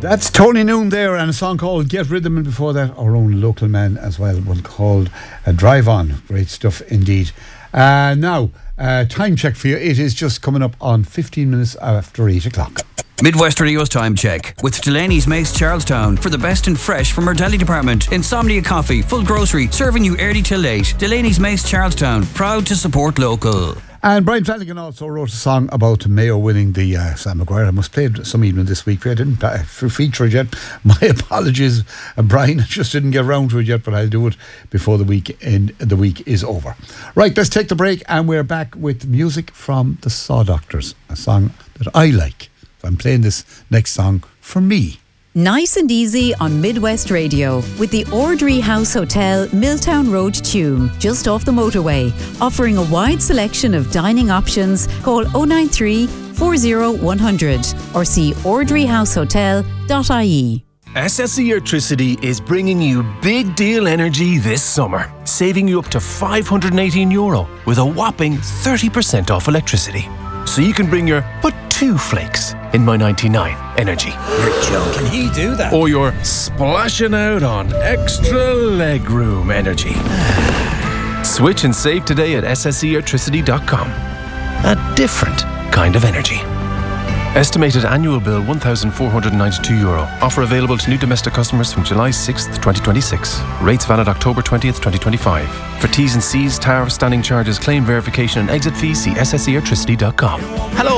That's Tony Noon there, and a song called Get Rhythm, and before that our own local man as well, one called Drive On. Great stuff indeed. Now, time check for you. It is just coming up on 15 minutes after 8 o'clock. Midwest Radio's time check with Delaney's Mace Charlestown for the best in fresh from our deli department. Insomnia Coffee, full grocery, serving you early till late. Delaney's Mace Charlestown, proud to support local. And Brian Flanagan also wrote a song about Mayo winning the Sam Maguire. I must play it some evening this week. I didn't feature it yet. My apologies, Brian. I just didn't get around to it yet, but I'll do it before the week is over. Right, let's take the break, and we're back with music from the Saw Doctors, a song that I like. So I'm playing this next song for me. Nice and easy on Midwest Radio with the Ordry House Hotel, Milltown Road, Tuam, just off the motorway. Offering a wide selection of dining options. Call 093 40 100 or see ordryhousehotel.ie. SSE Electricity is bringing you big deal energy this summer, saving you up to €518 with a whopping 30% off electricity. So you can bring your but two flakes in my 99 energy. You're joking, he do that? Or you're splashing out on extra legroom energy. Switch and save today at sseelectricity.com. A different kind of energy. Estimated annual bill €1,492. Offer available to new domestic customers from July 6th, 2026. Rates valid October 20th, 2025. For T's and C's, tariff, standing charges, claim verification and exit fees, see sseelectricity.com. Hello.